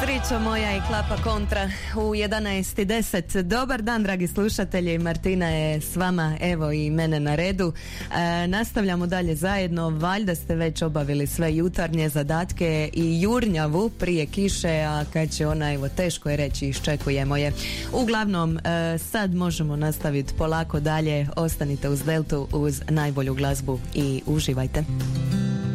Jutrićo moja i Klapa Kontra u 11:10. Dobar dan, dragi slušatelji, Martina je s vama, evo i mene na redu. Nastavljamo dalje zajedno, valjda ste već obavili sve jutarnje zadatke i jurnjavu prije kiše, a kad će ona, evo teško je reći, iščekujemo je. Uglavnom, sad možemo nastaviti polako dalje, ostanite uz Deltu uz najbolju glazbu i uživajte.